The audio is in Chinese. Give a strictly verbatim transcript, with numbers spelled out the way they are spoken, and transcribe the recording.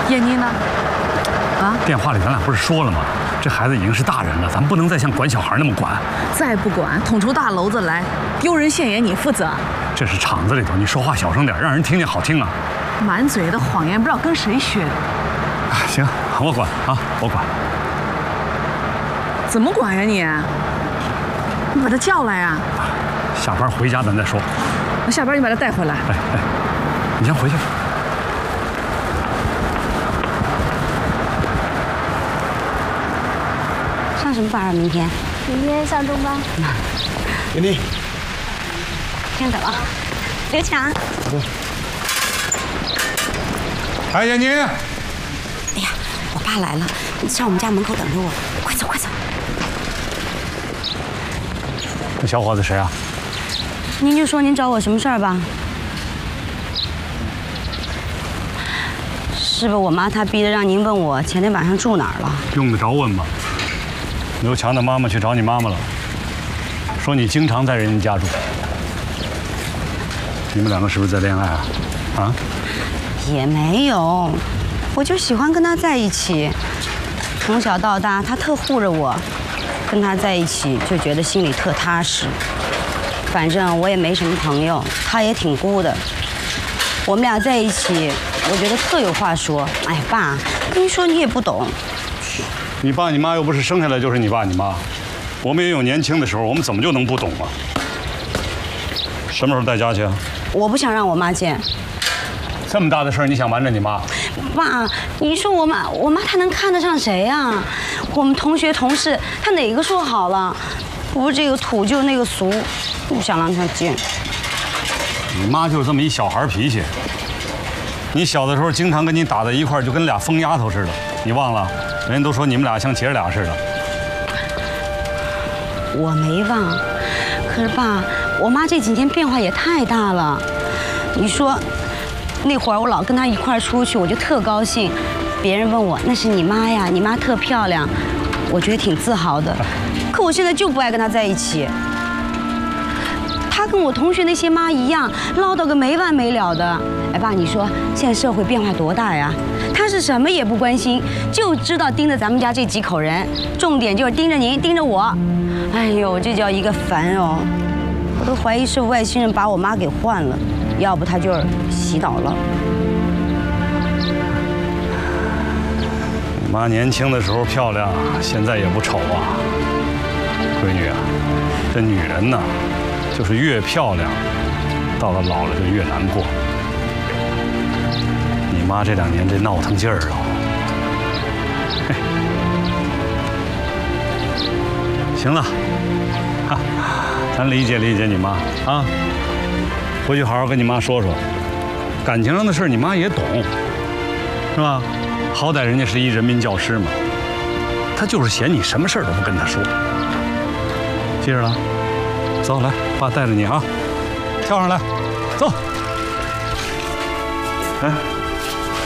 燕妮呢？啊？ 电话里咱俩不是说了吗？这孩子已经是大人了，咱们不能再像管小孩那么管。 再不管，捅出大娄子来，丢人现眼，你负责。 这是厂子里头，你说话小声点，让人听见好听啊。 满嘴的谎言，不知道跟谁学的。 哎，行，我管啊，我管。 怎么管呀你？你把他叫来呀。 下班回家咱再说。 我下班你把他带回来。 哎哎，你先回去。 上什么班啊？明天？ 明天上中班。 妍妮， 先走啊，刘强。 哎，妍妮。 哎呀，我爸来了，你上我们家门口等着我，快走快走。 那小伙子谁啊？ 您就说您找我什么事儿吧？是不是我妈她逼着让您问我前天晚上住哪儿了？ 用得着问吗？刘强的妈妈去找你妈妈了，说你经常在人家家住。你们两个是不是在恋爱啊？啊？ 也没有，我就喜欢跟他在一起。从小到大，他特护着我，跟他在一起就觉得心里特踏实。反正我也没什么朋友，他也挺孤的。我们俩在一起，我觉得特有话说。哎，爸，跟你说你也不懂。 你爸你妈又不是生下来就是你爸你妈，我们也有年轻的时候，我们怎么就能不懂啊？什么时候带家去啊？ 我不想让我妈见。 这么大的事儿，你想瞒着你妈？ 爸，你说我妈，我妈她能看得上谁呀？我们同学同事，她哪个说好了？不是这个土就那个俗，不想让她见。 你妈就是这么一小孩脾气。你小的时候经常跟你打在一块儿，就跟俩疯丫头似的，你忘了？人家都说你们俩像姐儿俩似的。 我没忘，可是爸，我妈这几天变化也太大了。你说。那会儿我老跟她一块儿出去，我就特高兴。别人问我那是你妈呀，你妈特漂亮，我觉得挺自豪的。可我现在就不爱跟她在一起。她跟我同学那些妈一样，唠叨个没完没了的。哎，爸，你说现在社会变化多大呀？她是什么也不关心，就知道盯着咱们家这几口人，重点就是盯着您，盯着我。哎呦，这叫一个烦哦！我都怀疑是外星人把我妈给换了。要不他就是洗脑了。 你妈年轻的时候漂亮，现在也不丑啊。闺女啊，这女人呢，就是越漂亮，到了老了就越难过。你妈这两年这闹腾劲儿啊，嘿，行了，哈，咱理解理解你妈啊。回去好好跟你妈说说，感情上的事你妈也懂，是吧？好歹人家是一人民教师嘛，她就是嫌你什么事儿都不跟她说。记着了，走，来，爸带着你啊，跳上来，走。哎。